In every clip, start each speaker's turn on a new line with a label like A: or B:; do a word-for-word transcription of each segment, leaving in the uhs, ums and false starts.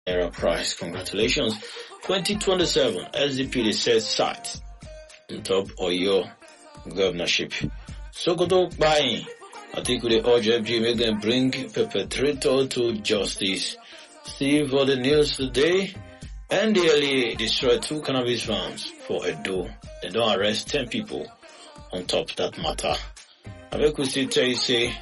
A: Naira price. Congratulations. twenty twenty-seven, S D P they set sight on top of your governorship. Sokoto buying. I think we urge F G make them bring perpetrator to justice. See for the news today. N D L E destroyed two cannabis farms for Edo. They don't arrest ten people on top of that matter. I make we still tell you say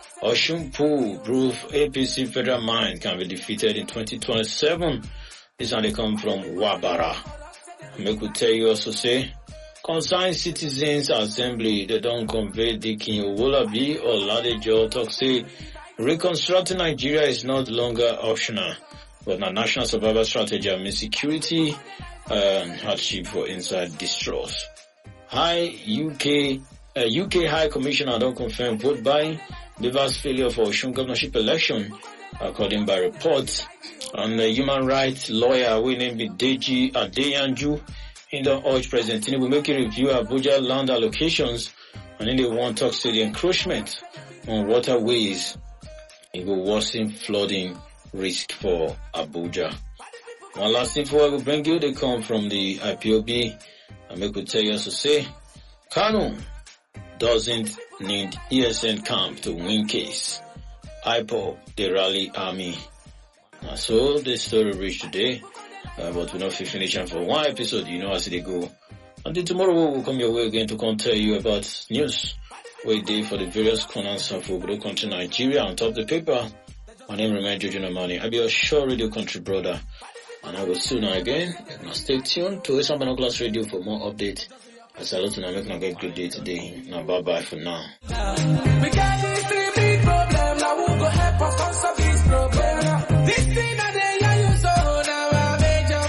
A: Oshunpu prove A P C federal mind can be defeated in twenty twenty-seven. This one they come from Wabara. I make we tell you also say concerned citizens assembly they don't convey the King Owolabi or Ladejo talk say reconstructing Nigeria is not longer optional, but a national survival strategy amid security and um, hardship for inside distrust. High U K uh, U K High Commissioner don't confirm vote buying. Rivers failure for Osun governorship election, according by reports. And the human rights lawyer, we name it Deji Adeyanju, in the urge President Tinubu make a review Abuja land allocations, and then they want to talk to the encroachment on waterways. It will worsen flooding risk for Abuja. One last thing before I will bring you, they come from the I P O B, and we could tell you also say, Kanu doesn't need E S N camp to win case. I P O B, the rally army. Now, so the story reached today, uh, but we're not finish for one episode, you know as they go. Until tomorrow we'll come your way again to come tell you about news we did for the various corners of Obodo country Nigeria on top of the paper. My name remains Jojo Namani. I'll be a sure radio country brother. And I will see you now again. Now stay tuned to Eastern Binoculars Radio for more updates. I salute and I make a good day today. Now bye bye for now. We got this three big problem. Now who go help us solve this problem? This thing that they use so now a major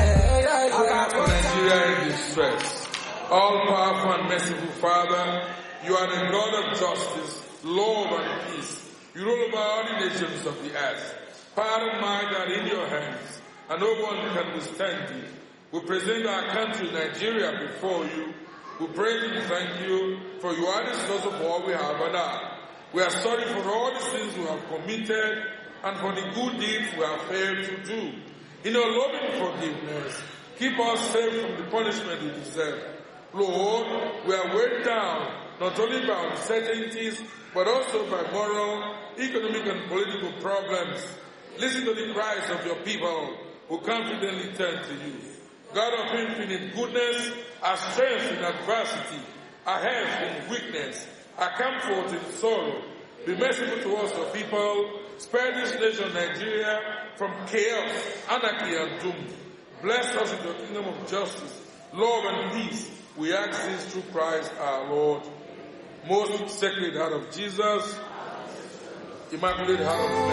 A: problem.
B: Nigeria in distress. All powerful and merciful Father, you are the God of justice, love and peace. You rule over all the nations of the earth. Power and might are in your hands, and no one can withstand you. We present our country, Nigeria, before you. We praise and thank you, for you are the source of all we have and are. We are sorry for all the sins we have committed and for the good deeds we have failed to do. In your loving forgiveness, keep us safe from the punishment we deserve. Lord, we are weighed down not only by uncertainties, but also by moral, economic, and political problems. Listen to the cries of your people who confidently turn to you. God of infinite goodness, our strength in adversity, our health in weakness, our comfort in sorrow. Be merciful to us, your people. Spare this nation, Nigeria, from chaos, anarchy, and doom. Bless us with your kingdom of justice, love, and peace. We ask this through Christ our Lord. Most Sacred Heart of Jesus, Immaculate Heart of